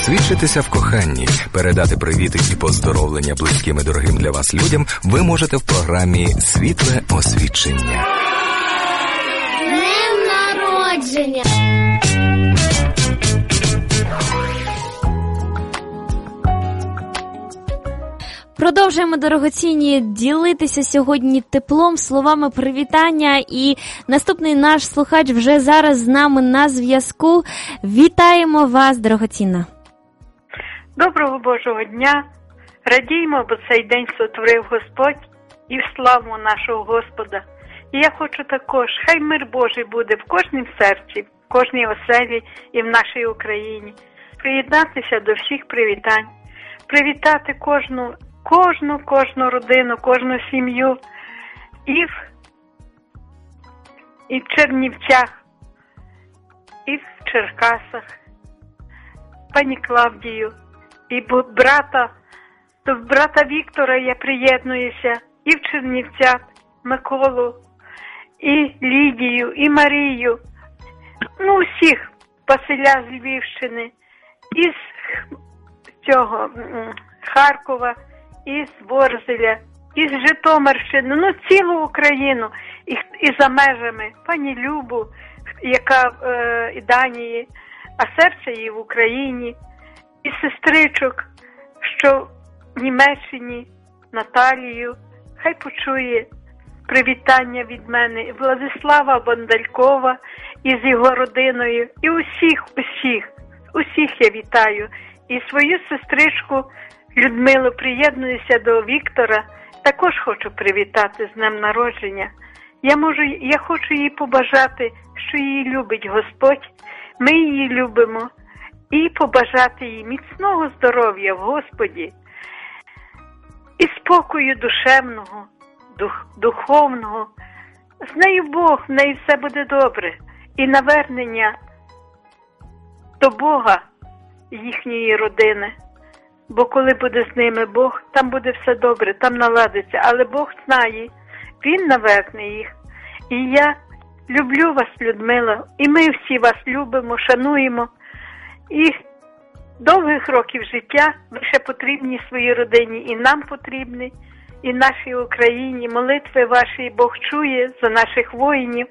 Освідчитися в коханні, передати привіти і поздоровлення близьким і дорогим для вас людям ви можете в програмі «Світле освідчення». Днем народження! Продовжуємо, дорогоцінні, ділитися сьогодні теплом, словами привітання. І наступний наш слухач вже зараз з нами на зв'язку. Вітаємо вас, дорогоцінна. Доброго Божого дня. Радіймо, бо цей день сотворив Господь і в славу нашого Господа. І я хочу також, хай мир Божий буде в кожнім серці, в кожній оселі і в нашій Україні. Приєднатися до всіх привітань. Привітати кожну родину, кожну сім'ю і в Чернівцях, і в Черкасах, пані Клавдію, і до брата Віктора я приєднуюся, і в Чернівцях Миколу, і Лідію, і Марію, усіх, Василя з Львівщини, із цього Харкова, із Ворзеля, із Житомирщини, цілу Україну, і за межами, пані Любу, яка в Данії, а серце її в Україні, і сестричок, що в Німеччині, Наталію, хай почує привітання від мене, Владислава Бондалькова із його родиною, і усіх я вітаю, і свою сестричку Людмилу приєднуюся до Віктора, також хочу привітати з днем народження. Я хочу їй побажати, що її любить Господь, ми її любимо, і побажати їй міцного здоров'я в Господі, і спокою душевного, духовного. З нею Бог, в неї все буде добре, і навернення до Бога їхньої родини. Бо коли буде з ними Бог, там буде все добре, там наладиться. Але Бог знає, Він наверне їх. І я люблю вас, Людмила, і ми всі вас любимо, шануємо. І довгих років життя ви ще потрібні своїй родині, і нам потрібні, і нашій Україні. Молитви ваші Бог чує за наших воїнів.